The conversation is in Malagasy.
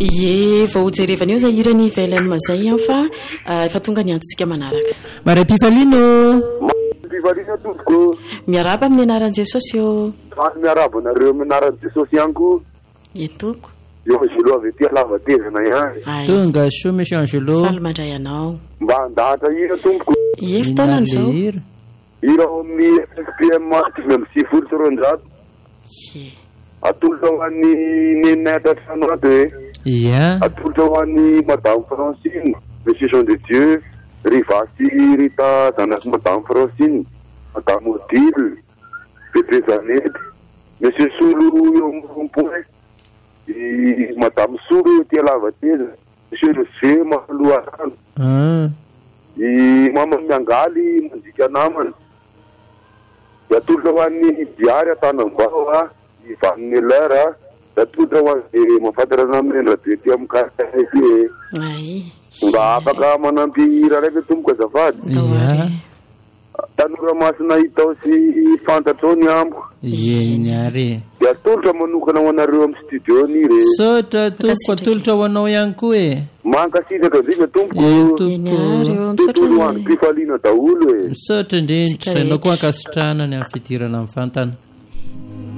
Ie vao jerevana io zay irany velany mazay fa efa tonga ny antsika manaraka. Maray Pifalino. Pifalino tompoko. Miaraba amin'ny anaran'i Jesosy io. Miaraba nareo amin'ny anaran'i Jesosy ihany koa. Entoko. Io Angelo avy aty alavatezana ihany. Tonga soa monsieur Angelo. Faly mandray anao. Mba andahatra ira tompoko. Ie fotoanany zao. Ira amin'ny FPM 5 atolotra ho an'ny nenatra trano ato hoe. Ia. Atolotra ho an'ny Madame Francine, Monsieur Jean de Dieu, Rivasy Rita zanaky Madame Francine, Madame Odile, Bébé Zanety, Monsieur Solo eo amin'ny rond-point, Madame Solo ety alavateza, Monsieur le G Mahaloarano. I Mama Miangaly mandika namana. Atolotra ho an'ny Diary Atanambao Ivan Miller atolotra ho an'ny mahafantarana amin'ny radio ety amin'ny karty mba afaka manampy hira raiky tomboko azafady. Tanora masina hitao sy fantatrao ny amiko. Eny ary. Dia atolotra manokana ho anareo amin'ny studio ni re. Sotra tompoko atolotra ho anao ihany koa e. Mankasitraka zika tompoko. Tontolo ho an'ny Pifalino daholo e. Sotra indrindra sainao koa ankasitrana ny amin'ny fidirana amin'ny fantana.